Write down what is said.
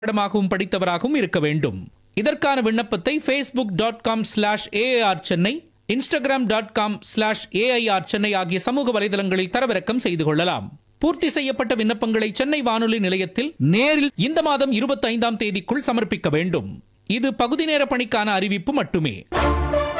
பாடமாகவும் படித்தவராகவும் இருக்க வேண்டும். இதற்கான விண்ணப்பத்தை facebook.com/AIR சென்னை, instagram.com/AIR சென்னை ஆகிய சமூக வலைதளங்களில் தரவிறக்கம் செய்து கொள்ளலாம். பூர்த்தி செய்யப்பட்ட விண்ணப்பங்களை சென்னை வானொலி நிலையத்தில் நேரில் இந்த மாதம் 25ஆம் தேதிக்குள் சமர்ப்பிக்க வேண்டும். இது பகுதி நேர பணிக்கான அறிவிப்பு மட்டுமே.